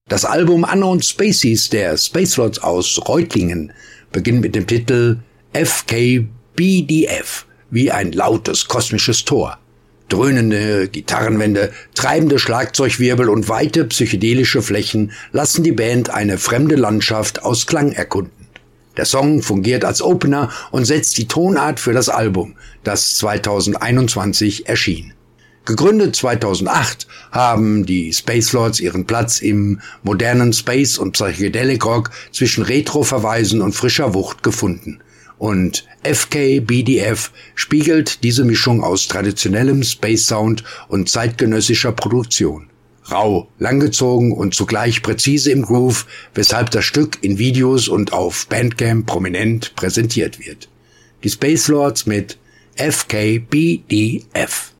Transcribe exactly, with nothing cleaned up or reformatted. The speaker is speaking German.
Das Album Unknown Species der Spacelords aus Reutlingen beginnt mit dem Titel F K B D F, wie ein lautes kosmisches Tor. Dröhnende Gitarrenwände, treibende Schlagzeugwirbel und weite psychedelische Flächen lassen die Band eine fremde Landschaft aus Klang erkunden. Der Song fungiert als Opener und setzt die Tonart für das Album, das zweitausendeinundzwanzig erschien. Gegründet zweitausendacht haben die Spacelords ihren Platz im modernen Space- und Psychedelic Rock zwischen Retro-Verweisen und frischer Wucht gefunden. Und F K B D F spiegelt diese Mischung aus traditionellem Space-Sound und zeitgenössischer Produktion. Rau, langgezogen und zugleich präzise im Groove, weshalb das Stück in Videos und auf Bandcamp prominent präsentiert wird. Die Spacelords mit F K B D F.